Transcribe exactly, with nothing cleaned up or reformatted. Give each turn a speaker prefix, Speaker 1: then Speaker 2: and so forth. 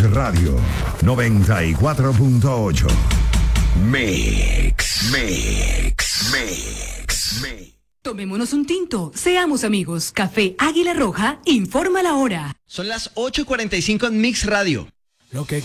Speaker 1: Radio noventa y cuatro punto ocho. Mix, mix, mix, mix.
Speaker 2: Tomémonos un tinto, seamos amigos. Café Águila Roja informa la hora.
Speaker 3: Son las ocho y cuarenta y cinco en Mix Radio.
Speaker 4: Lo que